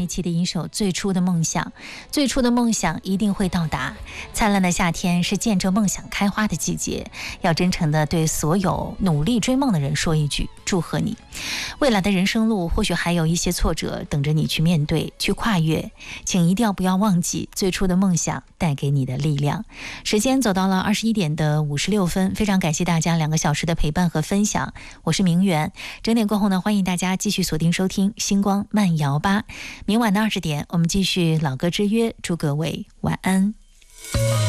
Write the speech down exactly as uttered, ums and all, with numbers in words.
一期的一首《最初的梦想》。最初的梦想一定会到达。灿烂的夏天是见证梦想开花的季节，要真诚地对所有努力追梦的人说一句：祝贺你！未来的人生路或许还有一些挫折等着你去面对、去跨越，请一定要不要忘记最初的梦想带给你的力量。时间走到了二十一点的五十六分，非常感谢大家两个小时的陪伴和分享。我是明媛，整点过后呢，欢迎大家继续锁定收听星光慢摇吧。明晚的二十点，我们继续老歌之约，祝各位晚安。